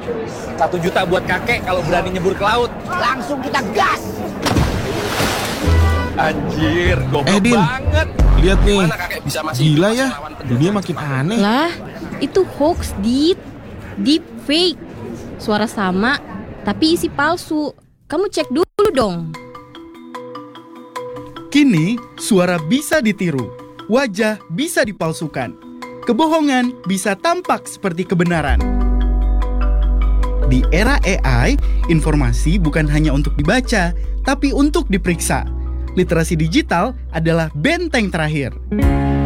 1 juta buat kakek kalau berani nyebur ke laut. Langsung kita gas. Anjir, goblok Din, banget. lihat nih. Gimana kakek bisa masih Gila masih ya, lawan penjajah dunia Jepang? makin aneh. Lah, itu hoax, Deep fake. Suara sama, tapi isi palsu. Kamu cek dulu dong. Kini, suara bisa ditiru, wajah bisa dipalsukan, kebohongan bisa tampak seperti kebenaran. Di era AI, informasi bukan hanya untuk dibaca, tapi untuk diperiksa. Literasi digital adalah benteng terakhir.